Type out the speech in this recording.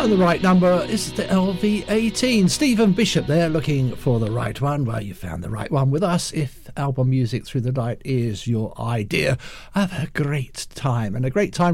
And the right number is the LV18. Stephen Bishop there, looking for the right one. Well, you found the right one with us. If album music through the night is your idea, have a great time, and a great time